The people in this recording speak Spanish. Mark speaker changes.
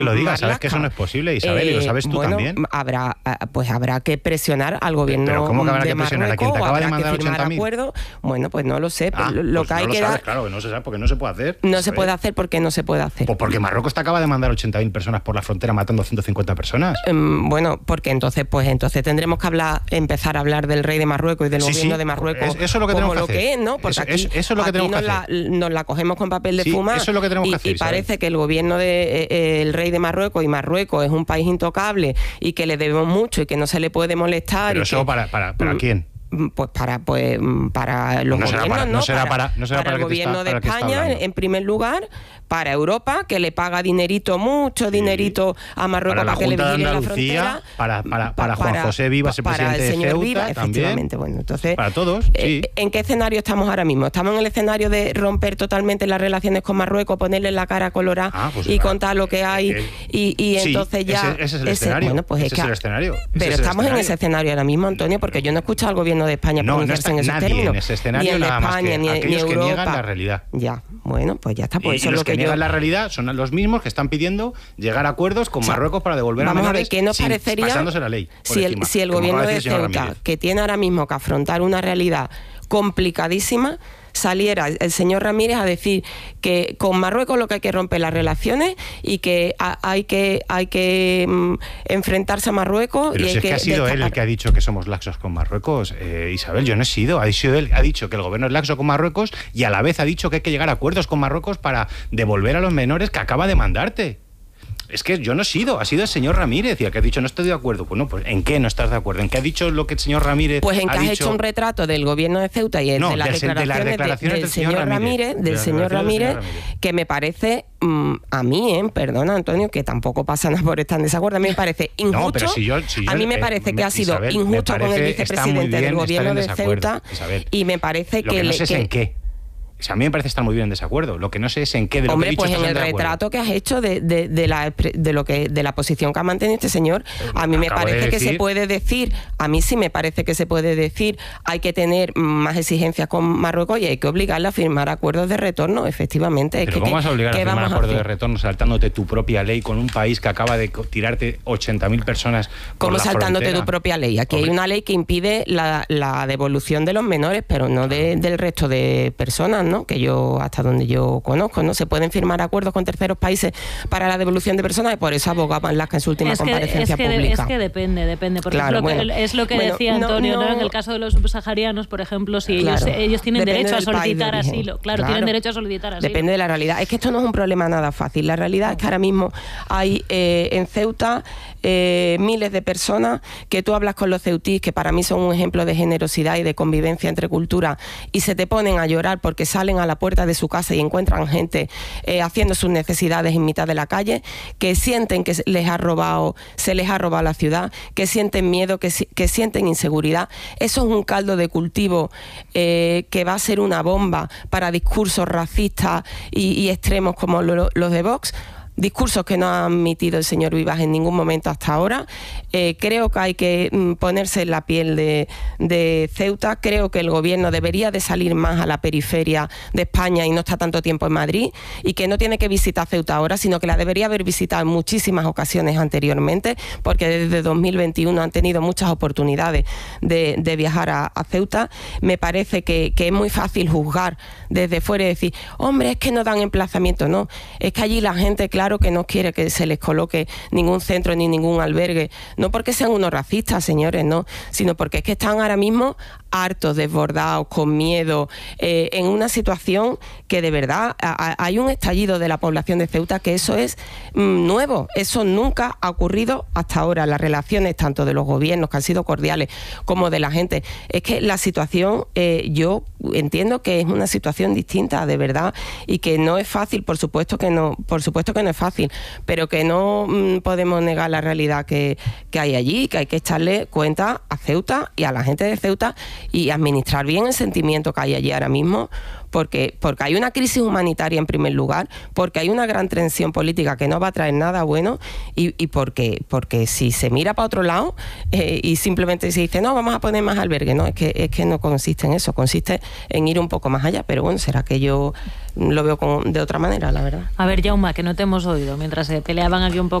Speaker 1: Lo digas, sabes que eso no es posible, Isabel, y lo sabes tú también.
Speaker 2: Habrá que presionar al gobierno de Marruecos.
Speaker 1: ¿Pero cómo que habrá que presionar? ¿A quien te acaba de mandar 80.000?
Speaker 2: Bueno, pues no lo sé. Lo
Speaker 1: pues
Speaker 2: que hay
Speaker 1: no lo
Speaker 2: que
Speaker 1: sabes,
Speaker 2: dar...
Speaker 1: claro, que no se sabe, porque no se puede hacer.
Speaker 2: No se puede hacer porque no se puede hacer.
Speaker 1: Pues porque Marruecos te acaba de mandar 80.000 personas por la frontera matando a 150 personas.
Speaker 2: Bueno, porque entonces tendremos que empezar a hablar del rey de Marruecos y del gobierno de Marruecos.
Speaker 1: Eso es lo que tenemos que hacer.
Speaker 2: Que es, ¿no? Porque
Speaker 1: eso es lo que tenemos que hacer.
Speaker 2: Nos la cogemos con papel de fumar.
Speaker 1: Eso es lo que tenemos que hacer.
Speaker 2: Y parece que el gobierno el rey de Marruecos, y Marruecos es un país intocable y que le debemos mucho y que no se le puede molestar.
Speaker 1: ¿Pero eso para quién?
Speaker 2: Pues para los gobiernos, ¿no? Para el gobierno de España, en primer lugar, para Europa, que le paga mucho dinerito a Marruecos para que le vigile la frontera.
Speaker 1: Para Juan José Vivas, el presidente de Ceuta,
Speaker 2: Viva, efectivamente. Bueno, entonces,
Speaker 1: para todos, sí.
Speaker 2: ¿En qué escenario estamos ahora mismo? ¿Estamos en el escenario de romper totalmente las relaciones con Marruecos, ponerle la cara colorada y contar lo que hay y entonces ya...
Speaker 1: Ese es el escenario.
Speaker 2: Bueno, pues
Speaker 1: ese es el escenario.
Speaker 2: Pero estamos en ese escenario ahora mismo, Antonio, porque yo no he escuchado al gobierno de España pronunciarse en esos términos.
Speaker 1: En ese escenario,
Speaker 2: ni
Speaker 1: nada
Speaker 2: España,
Speaker 1: más que aquellos que niegan la
Speaker 2: Europa.
Speaker 1: realidad.
Speaker 2: Ya, bueno, pues ya está. Pues
Speaker 1: y
Speaker 2: eso
Speaker 1: los
Speaker 2: es lo
Speaker 1: que niegan la realidad son los mismos que están pidiendo llegar a acuerdos con Marruecos para devolver a menores.
Speaker 2: Vamos a ver, ¿qué nos parecería
Speaker 1: pasándose la ley
Speaker 2: si el gobierno de Ceuta, que tiene ahora mismo que afrontar una realidad complicadísima, saliera el señor Ramírez a decir que con Marruecos lo que hay que romper las relaciones y que hay que enfrentarse a Marruecos?
Speaker 1: Pero
Speaker 2: y
Speaker 1: si es que ha sido él el que ha dicho que somos laxos con Marruecos, Isabel, yo no he sido. Él ha dicho que el gobierno es laxo con Marruecos y a la vez ha dicho que hay que llegar a acuerdos con Marruecos para devolver a los menores que acaba de mandarte. Es que yo no he sido, ha sido el señor Ramírez y el que ha dicho no estoy de acuerdo. Pues no, pues ¿en qué no estás de acuerdo? ¿En qué ha dicho lo que el señor Ramírez
Speaker 2: Pues en que has
Speaker 1: dicho?
Speaker 2: Hecho un retrato del gobierno de Ceuta y de las declaraciones del señor Ramírez, que me parece, a mí, perdona Antonio, que tampoco pasa nada por estar en desacuerdo, a mí me parece injusto.
Speaker 1: No, pero si yo,
Speaker 2: a mí me parece que ha sido
Speaker 1: Isabel,
Speaker 2: injusto con el vicepresidente del gobierno de Ceuta,
Speaker 1: Isabel,
Speaker 2: y me parece
Speaker 1: que no sé es en qué. O sea, a mí me parece estar muy bien en desacuerdo. Lo que no sé es en qué de lo que he dicho.
Speaker 2: Pues en el retrato que has hecho de la posición que ha mantenido este señor, a mí me parece que se puede decir, a mí sí me parece que se puede decir, hay que tener más exigencias con Marruecos y hay que obligarle a firmar acuerdos de retorno, efectivamente.
Speaker 1: Pero ¿cómo vas a obligar a firmar acuerdos de retorno saltándote tu propia ley con un país que acaba de tirarte 80.000 personas por la frontera? ¿Cómo saltándote
Speaker 2: tu propia ley? Aquí hay una ley que impide la devolución de los menores, pero no del resto de personas, ¿no? Que yo, hasta donde yo conozco, ¿no? Se pueden firmar acuerdos con terceros países para la devolución de personas y por eso abogaban Lasca en su última comparecencia pública.
Speaker 3: Es que depende, porque es lo que decía Antonio, ¿no? En el caso de los subsaharianos, por ejemplo, si ellos tienen derecho a solicitar asilo. Claro, tienen derecho a solicitar asilo.
Speaker 2: Depende de la realidad. Es que esto no es un problema nada fácil. La realidad es que ahora mismo hay en Ceuta miles de personas que tú hablas con los ceutíes, que para mí son un ejemplo de generosidad y de convivencia entre culturas, y se te ponen a llorar porque salen a la puerta de su casa y encuentran gente haciendo sus necesidades en mitad de la calle, que sienten que se les ha robado la ciudad, que sienten miedo, que sienten inseguridad. Eso es un caldo de cultivo que va a ser una bomba para discursos racistas y extremos como los de Vox. Discursos que no ha admitido el señor Vivas en ningún momento hasta ahora. Creo que hay que ponerse en la piel de Ceuta. Creo que el gobierno debería de salir más a la periferia de España y no está tanto tiempo en Madrid, y que no tiene que visitar Ceuta ahora, sino que la debería haber visitado en muchísimas ocasiones anteriormente, porque desde 2021 han tenido muchas oportunidades de viajar a Ceuta. Me parece que es muy fácil juzgar desde fuera y decir, hombre, es que no dan emplazamiento. No, es que allí la gente, claro, que no quiere que se les coloque ningún centro ni ningún albergue, no porque sean unos racistas, señores, no, sino porque es que están ahora mismo hartos, desbordados, con miedo, en una situación que de verdad hay un estallido de la población de Ceuta, que eso es nuevo, eso nunca ha ocurrido hasta ahora. Las relaciones tanto de los gobiernos, que han sido cordiales, como de la gente, es que la situación, yo entiendo que es una situación distinta, de verdad, y que no es fácil, por supuesto que no es fácil, pero que no podemos negar la realidad que hay allí, que hay que echarle cuenta a Ceuta y a la gente de Ceuta, y administrar bien el sentimiento que hay allí ahora mismo, porque hay una crisis humanitaria en primer lugar, porque hay una gran tensión política que no va a traer nada bueno, y porque si se mira para otro lado y simplemente se dice, no, vamos a poner más albergues, no, es que no consiste en eso, consiste en ir un poco más allá, pero bueno, será que yo lo veo de otra manera, la verdad.
Speaker 3: A ver, Jaume, que no te hemos oído, mientras se peleaban aquí un poco